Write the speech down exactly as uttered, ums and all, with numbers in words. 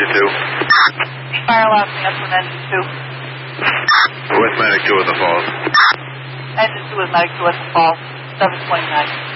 engine two? Fire alarm answer on engine two. What's medic two at the falls? Engine two is medic two at the falls. seven twenty-nine.